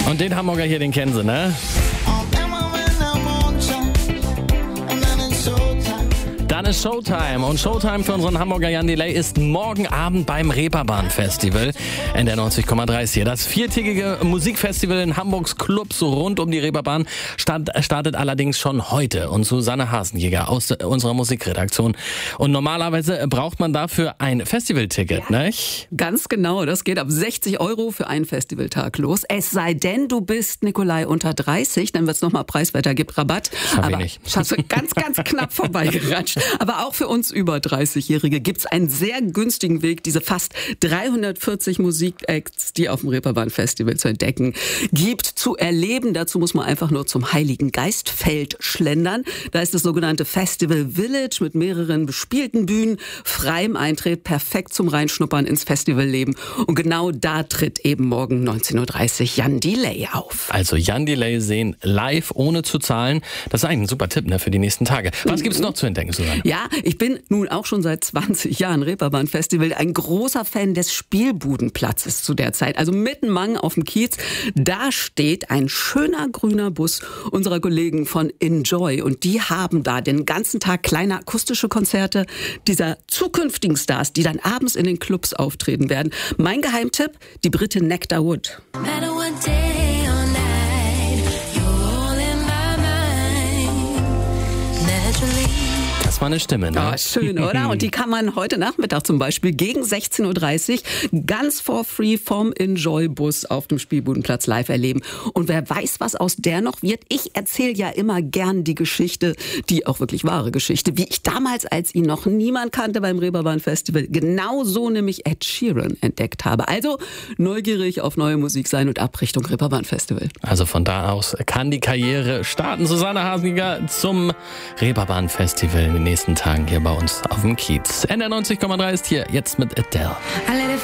Und den Hamburger hier, den kennen Sie, ne? Dann ist Showtime. Und Showtime für unseren Hamburger Jan Delay ist morgen Abend beim Reeperbahn-Festival. NDR 90,3 ist hier. Das viertägige Musikfestival in Hamburgs Clubs rund um die Reeperbahn startet allerdings schon heute. Und Susanne Hasenjäger aus unserer Musikredaktion. Und normalerweise braucht man dafür ein Festivalticket, nicht? Ganz genau. Das geht ab 60 € für einen Festivaltag los. Es sei denn, du bist, Nikolai, unter 30. Dann wird es nochmal preiswerter, gibt Rabatt. Schaff ich nicht. Hast du ganz knapp vorbeigeratscht. Aber auch für uns über 30-Jährige gibt es einen sehr günstigen Weg, diese fast 340 Musikacts, die auf dem Reeperbahn-Festival zu entdecken gibt, zu erleben. Dazu muss man einfach nur zum Heiligen Geistfeld schlendern. Da ist das sogenannte Festival Village mit mehreren bespielten Bühnen, freiem Eintritt, perfekt zum Reinschnuppern ins Festivalleben. Und genau da tritt eben morgen 19.30 Uhr Jan Delay auf. Also Jan Delay sehen live, ohne zu zahlen. Das ist eigentlich ein super Tipp, ne, für die nächsten Tage. Was gibt's noch zu entdecken, Susanne? Ja, ich bin nun auch schon seit 20 Jahren Reeperbahn-Festival ein großer Fan des Spielbudenplatzes zu der Zeit. Also mitten Mang auf dem Kiez, da steht ein schöner grüner Bus unserer Kollegen von Enjoy. Und die haben da den ganzen Tag kleine akustische Konzerte dieser zukünftigen Stars, die dann abends in den Clubs auftreten werden. Mein Geheimtipp, die Britin Nectar Wood. Das war eine Stimme, ne? Ja, schön, oder? Und die kann man heute Nachmittag zum Beispiel gegen 16.30 Uhr ganz for free vom Enjoy-Bus auf dem Spielbudenplatz live erleben. Und wer weiß, was aus der noch wird. Ich erzähle ja immer gern die Geschichte, die auch wirklich wahre Geschichte, wie ich damals, als ihn noch niemand kannte beim Reeperbahn-Festival, genau so nämlich Ed Sheeran entdeckt habe. Also neugierig auf neue Musik sein und ab Richtung Reeperbahn-Festival. Also von da aus kann die Karriere starten. Susanne Hasenjäger zum Reeperbahn-Festival in den nächsten Tagen hier bei uns auf dem Kiez. NDR 90,3 ist hier jetzt mit Adele.